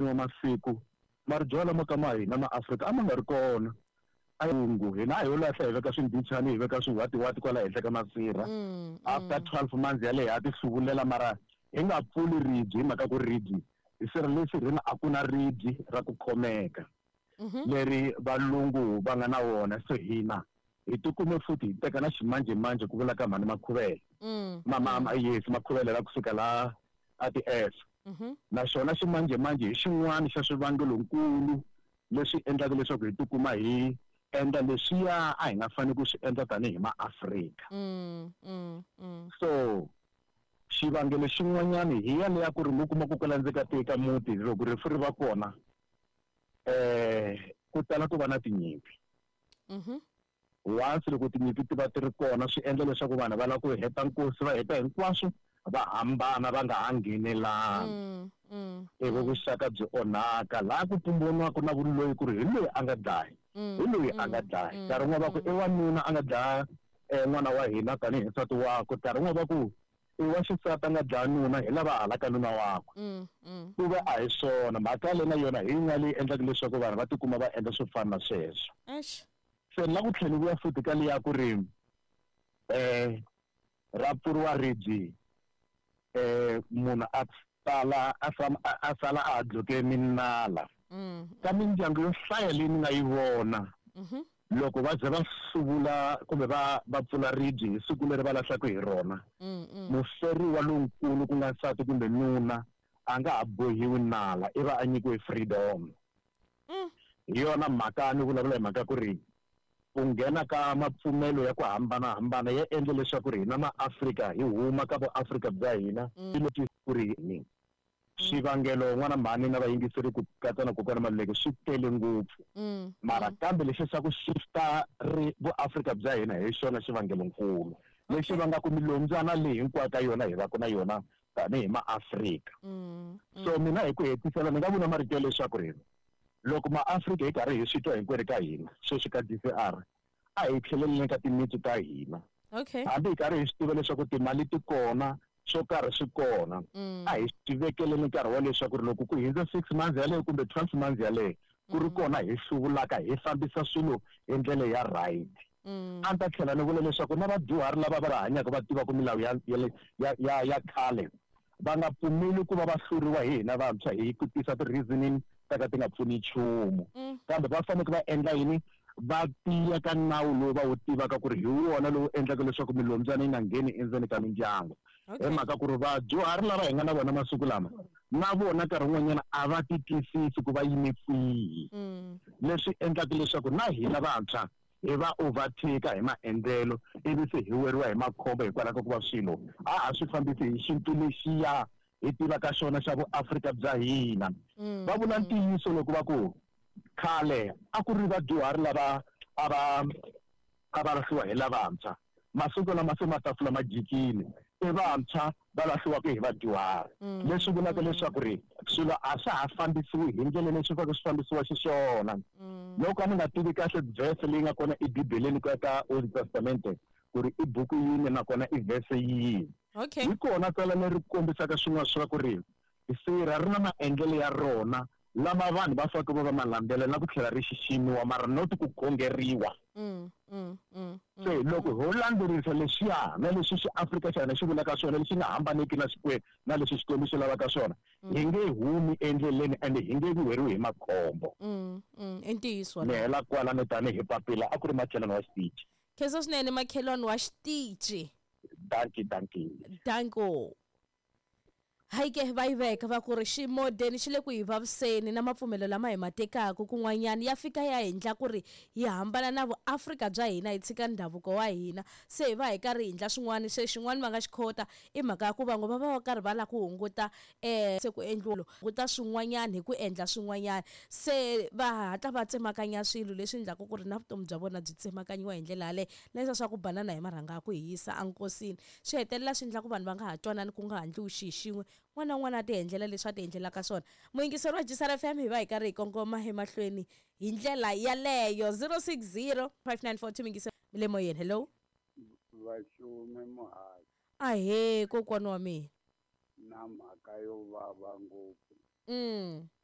wa masiku mari byala makama hina maAfrika a ma nga ri kona ayungu hina yo lahla hi veka swindhichani hi veka swihwatiwati kwala henhla ka masirha after 12 months yale ha ti hluvulela mara hi nga pfuli ribye hi mhaka ku ribye hi sirha leswi rina a ku na ribye ra ku khomeka leri valungu va nga na wona so hina hi tikume futhi hi teka na ximanjemanje ku vula ka mhani Makhuvele yes Makhuvele la kusuka la a ti-S naswona ximanjemanje hi xin'wana xa swivangelonkulu leswi endlaka leswaku hi tikuma hi endla leswiya a hi nga fanele ku swi endla tanihi maAfrika so xivangelo xin'wanyana hi yale ya ku ri mu kuma ku kala ndzeka teka muti loko rifu ri va kona ku tala ku va na tinyimpi once loko tinyimpi ti va ti ri kona swi endla leswaku vanhu va lava ku heta nkosi va heta hinkwaswo va hambana va nga ha nghenelani ivi vuxaka byi onhaka laha ku tumbuluxiwaka na vuloyi ku ri hi loyi a nga dlayi hi loyi a nga dlayi nkarhi wun'wana va ku i wanuna a nga dlaya n'wana wa hina tanihi nsati wakwe nkarhi wun'wana va ku i wa xisati a nga dlaya nuna hi lava halaka nuna wakwe ku va a hi swona mhaka leyi na yona hi nga leyi endlaka leswaku vanhu va tikuma va endla swo fana na sweswo se la ku tlhela vuya futhi ka liya ku ri ra pfuriwa ribye munhu a sala a dloke minala ka mindyangu yo hlaya leyi ni nga yi vona loko va ze va sungula kumbe va pfula ribye hi siku leri va lahlaka hi rona muferiwa lonkulu ku nga nsati kumbe nuna a nga ha bohiwi nala i va a nyikiwe freedom hi yona mhaka ni vulavula hi mhaka ku ri ku nghena ka mapfumelo ya ku hambanahambana ya endle leswaku ri hina maAfrika hi huma ka vuAfrika bya hina ku ri hini swivangelo n'wana mhani na vayingiseri ku katsa na kokwana Maluleke swi tele ngopfu mara kambe lexi xa ku shifta vuAfrika bya hina hi xona xivangelonkulu lexi vangaku milombyana leyi hinkwayo ka yona hi va ku na yona tanihi maAfrika so mina hi ku hetisela ni nga vula marito ya leswaku ri loko maAfrika hi karhi hi swi twa hinkwerhu ka hina sweswi ka DCR a hi tlheleleni ka timiti ta hina hambi hi karhi hi swi tiva leswaku timali ti kona swo karhi swi kona a hi swi vekeleni nkarhi wa leswaku ri loko ku hindza 6 months yaleyo kumbe 12 months yaleyo ku ri kona hi hluvulaka hi fambisa swilo hi ndlela ya right a ni ta tlhela ni vula leswaku na vadyuhari lava va hanyaka va tivaka milawu ya khale va nga pfumeli ku va va hluriwa hi hina vantshwa hi ku tisa ti-reasoning ta ka ti nga pfuni nchumu kambe va fanele va endla yini va tiya ka nawu lowu va wu tivaka ku ri hi wona lowu endlaka leswaku milombyana yi nga ngheni endzeni ka mindyangu hi mhaka ku ri vadyuhari lava hi nga na vona masiku lama na vona nkarhi wun'wanyana a va ti twisisi ku va yime kwihi leswi endlaka leswaku na hina vantshwa hi va overtake hi maendlelo ivi se hi weriwa hi makhombo hikwalaho ka ku va swilo a swi fambisi hi xintu lexiya hi tivaka xona xa vuAfrika bya hina va vula ntiyiso loko va ku khale a ku ri vadyuhari lava a va lahliwa hi lavantshwa masiku lama se matafula ma jikile i vantshwa va lahliwaka hi vadyuhari leswi vulaka leswaku ri swilo a swa ha fambisiwi hi ndlela leswi swi fambisiwa xiswona loko a ni nga tivi kahle verse leyi nga kona ebibeleni ka Old Testament ku ri i buku yini nakona i verse yini hi kona tsala leri kombisaka swin'wana swa ku ri sirha ri na maendlelo ya rona lama vanhu va fanele va ma landzela na ku tlhela ri xiximiwa mara not ku khongeriwa se loko ho landzelerisa leswiya na leswi Afrika xa hina xi vulaka swona lexi nga hambaneki na xikwembu na leswi Xikwembu xi lavaka swona hi nge humi endleleni ende hi nge vuyeriwi hi makhombo i ntiyiso ni hela kwala ni tanihi papila a ku ri makhelwane wa xitichi khensa swinene makhelwane wa xitichi danko hayi ke va yi veka va ku ri ximodeni xi le ku hi vaviseni na mapfumelo lama hi matekaka kun'wanyana ya fika ya hindla ku ri hi hambana na vuAfrika bya hina hi tshika ndhavuko wa hina se hi va hi karhi hi hindla swin'wana se xin'wana va nga xi khota i mhaka ya ku van'we va va karhi va lava ku hunguta se ku endliwa hunguta swin'wanyana hi ku endla swin'wanyana se va hatla va tsemakanya swilo leswi endlaka ku ri na vutomi bya vona byi tsemakanyiwa hi ndlela yaleyo leswa swa ku banana hi marhanga ya ku hisa enkosini swi hetelela swi endla ku vanhu va nga ha twanani ku nga handliwi xixin'we n'wana n'wana a ti endlela leswi a ti endlelaka swona muyingiseri wa Jisara FM hi va hi karhi hi kongoma emahlweni hi ndlela yaleyo 060 5942 muyingiseri le moyeni hello Vashume Muhali ahe kokwana wa mina na mhaka yo vava ngopfu